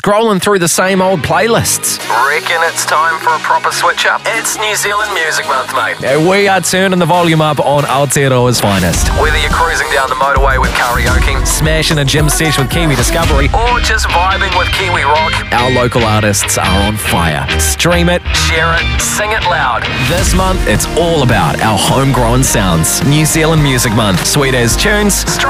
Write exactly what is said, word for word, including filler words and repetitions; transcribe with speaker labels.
Speaker 1: scrolling through the same old playlists?
Speaker 2: Reckon it's time for a proper switch up? It's New Zealand Music Month, mate.
Speaker 1: Yeah, we are turning the volume up on Aotearoa's finest.
Speaker 2: Whether you're cruising down the motorway with karaoke,
Speaker 1: Smashing a gym sesh with Kiwi Discovery,
Speaker 2: or just vibing with Kiwi Rock,
Speaker 1: our local artists are on fire. Stream it.
Speaker 2: share it, sing it loud.
Speaker 1: This month, it's all about our homegrown sounds. New Zealand Music Month. Sweet as tunes.